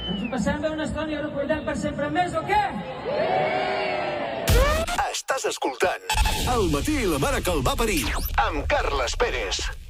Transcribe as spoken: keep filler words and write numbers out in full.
Ens ho passem bé una estona i ho recordem per sempre més, o què? Estàs escoltant El matí i la mare que el va parir amb Carles Pérez.